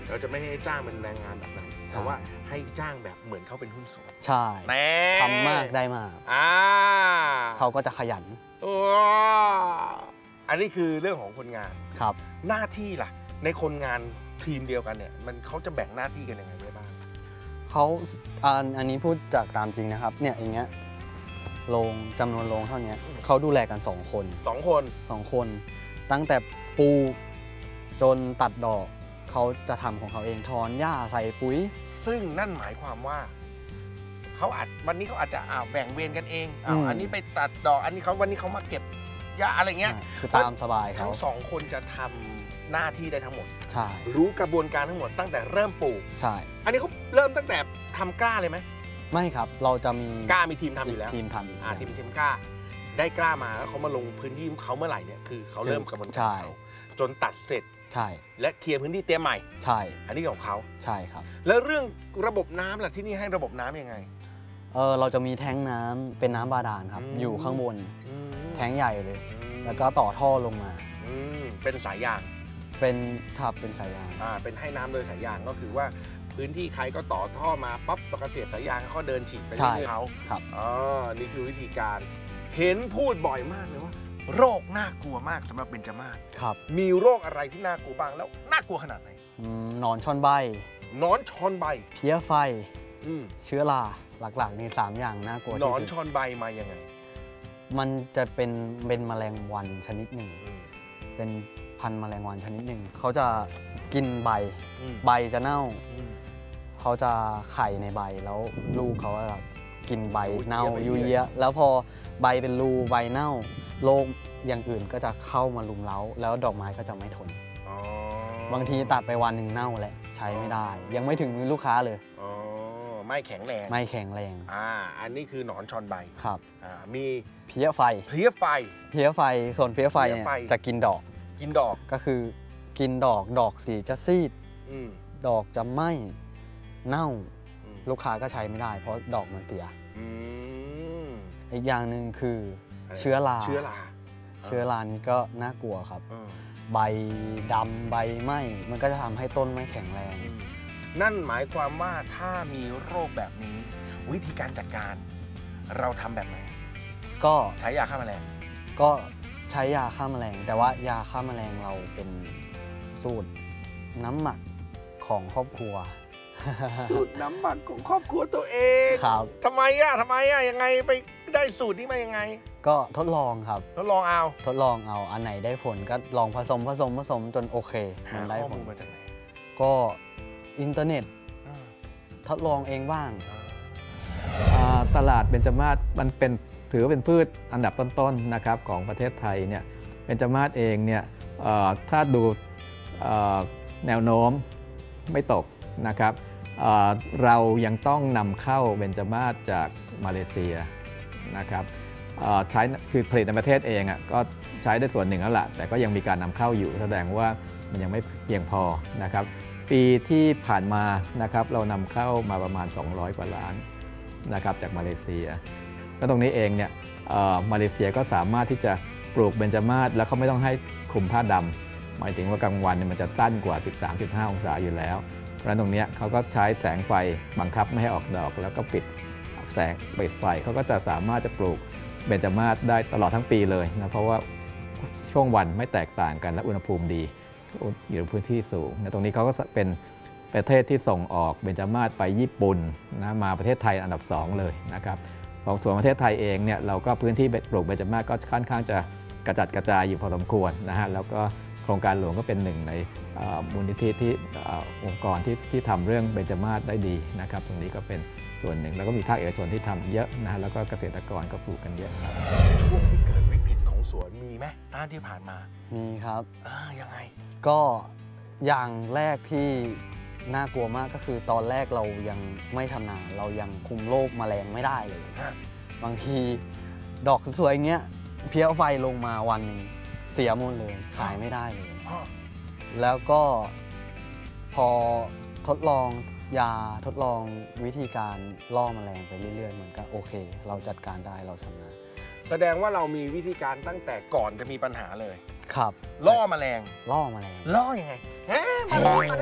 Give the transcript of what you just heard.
เราจะไม่ให้จ้างเป็นแรงงานแบบนั้นแต่ว่าให้จ้างแบบเหมือนเขาเป็นหุ้นส่วนใช่ทำมากได้มากเขาก็จะขยันอันนี้คือเรื่องของคนงานครับหน้าที่ล่ะในคนงานทีมเดียวกันเนี่ยเขาจะแบ่งหน้าที่กันยังไงได้บ้างเขาอันนี้พูดจากตามจริงนะครับเนี่ยอย่างเงี้ยโรงจำนวนโรงเท่านี้เขาดูแลกัน2 คน2 คนตั้งแต่ปลูกจนตัดดอกเขาจะทำของเขาเองถอนหญ้าใส่ปุ๋ยซึ่งนั่นหมายความว่าวันนี้เขาอาจจะแบ่งเวรกันเองอันนี้ไปตัดดอกอันนี้วันนี้เขามาเก็บหญ้าอะไรเงี้ยคือตามสบายเขาทั้ง2 คนจะทำหน้าที่ได้ทั้งหมดใช่รู้กระบวนการทั้งหมดตั้งแต่เริ่มปลูกใช่อันนี้เขาเริ่มตั้งแต่ทำกล้าเลยไหมไม่ครับเราจะมีกล้ามีทีมทำอยู่แล้วทีมทำทีมกล้าได้กล้ามาแล้วเขามาลงพื้นที่เขาเมื่อไหร่เนี่ยคือเขาเริ่มกระบวนการเขาจนตัดเสร็จใช่และเคลียร์พื้นที่เตรียมใหม่ใช่อันนี้ของเขาใช่ครับแล้วเรื่องระบบน้ำล่ะที่นี่ให้ระบบน้ำยังไงเราจะมีแท้งน้ำเป็นน้ำบาดาลครับอยู่ข้างบนแท้งใหญ่เลยแล้วก็ต่อท่อลงมาเป็นสายยางเป็นสายยางเป็นให้น้ำโดยสายยางก็คือว่าพื้นที่ใครก็ต่อท่อมาปั๊บตกเสียบสายยางเขาเดินฉีดไปเรื่อยๆเขาครับนี่คือวิธีการเห็นพูดบ่อยมากเลยว่าโรคน่ากลัวมากสำหรับเบญจมาศครับมีโรคอะไรที่น่ากลัวบ้างแล้วน่ากลัวขนาดไหนหนอนชอนใบหนอนชอนใบเพี้ยไฟเชื้อราหลักๆนี่3 อย่างน่ากลัวหนอนชอนใบมายังไงมันจะเป็นแมลงวันชนิดหนึ่งเป็นพันธุ์แมลงวันชนิดหนึ่งเขาจะกินใบจะเน่าเขาจะไข่ในใบแล้วลูกเขาจะกินใบเน่ายุ่ยเยะแล้วพอใบเป็นรูใบเน่าโรคอย่างอื่นก็จะเข้ามารุมเร้าแล้วดอกไม้ก็จะไม่ทนบางทีตัดไปวันหนึ่งเน่าแหละใช้ไม่ได้ยังไม่ถึงมือลูกค้าเลยไม่แข็งแรงอันนี้คือหนอนชอนใบครับมีเพี้ยไฟส่วนเพี้ยไฟเนี่ยจะกินดอกก็คือกินดอกสีจะซีดดอกจะไหม้เน่าลูกค้าก็ใช้ไม่ได้เพราะดอกมันเตี้ยอีกอย่างหนึ่งคือเชื้อรานี้ก็น่ากลัวครับใบดำใบไหม้มันก็จะทำให้ต้นไม่แข็งแรงนั่นหมายความว่าถ้ามีโรคแบบนี้วิธีการจัดการเราทำแบบไหนก็ใช้ยาฆ่าแมลงก็ใช้ยาฆ่าแมลงแต่ว่ายาฆ่าแมลงเราเป็นสูตรน้ำหมักของครอบครัวสูตรน้ำหมักของครอบครัวตัวเองครับทำไมยังไงไปได้สูตรนี้มายังไงก็ทดลองครับทดลองเอาอันไหนได้ผลก็ลองผสมจนโอเคมันได้ผลมาจากไหนก็อินเทอร์เน็ตทดลองเองบ้างตลาดเบญจมาศมันถือเป็นพืชอันดับต้นๆนะครับของประเทศไทยเนี่ยเบญจมาศเองเนี่ยถ้าดูแนวโน้มไม่ตกนะครับเรายังต้องนำเข้าเบญจมาศจากมาเลเซียนะครับใช้คือผลิตในประเทศเองก็ใช้ได้ส่วนหนึ่งแล้วล่ะแต่ก็ยังมีการนำเข้าอยู่แสดงว่ามันยังไม่เพียงพอนะครับปีที่ผ่านมานะครับเรานำเข้ามาประมาณ200 กว่าล้านนะครับจากมาเลเซียแล้วตรงนี้เองเนี่ยมาเลเซียก็สามารถที่จะปลูกเบญจมาศแล้วเขาไม่ต้องให้คลุมผ้าดำหมายถึงว่ากลางวันมันจะสั้นกว่า 13.5 องศาอยู่แล้วเพราะฉะนั้นตรงนี้เขาก็ใช้แสงไฟบังคับไม่ให้ออกดอกแล้วก็ปิดไฟเขาก็จะสามารถจะปลูกเบญจมาศได้ตลอดทั้งปีเลยนะเพราะว่าช่วงวันไม่แตกต่างกันและอุณหภูมิดีอยู่ในพื้นที่สูงนะตรงนี้เขาก็เป็นประเทศที่ส่งออกเบญจมาศไปญี่ปุ่นนะมาประเทศไทยอันดับ2เลยนะครับส่วนประเทศไทยเองเนี่ยเราก็พื้นที่ปลูกเบญจมาศก็ค่อนข้างจะกระจัดกระจายอยู่พอสมควรนะฮะแล้วก็โครงการหลวงก็เป็นหนึ่งในมูลนิธิที่องค์กรที่ทำเรื่องเบญจมาศได้ดีนะครับตรงนี้ก็เป็นส่วนหนึ่งแล้วก็มีภาคเอกชนที่ทำเยอะนะฮะแล้วก็เกษตรกรก็ปลูกกันเยอะครับช่วงที่เกิดวิกฤตของสวนมีไหมต้านที่ผ่านมามีครับยังไงก็อย่างแรกที่น่ากลัวมากก็คือตอนแรกเรายังไม่ชำนาญเรายังคุมโรคแมลงไม่ได้เลยบางทีดอกสวยๆอย่างเงี้ยเพี้ยไฟลงมาวันหนึ่งเสียหมดเลยขายไม่ได้เลยแล้วก็พอทดลองยาทดลองวิธีการล่อแมลงไปเรื่อยๆมันก็โอเคเราจัดการได้เราชำนาญแสดงว่าเรามีวิธีการตั้งแต่ก่อนจะมีปัญหาเลยครับล่อแมลงล่อยังไง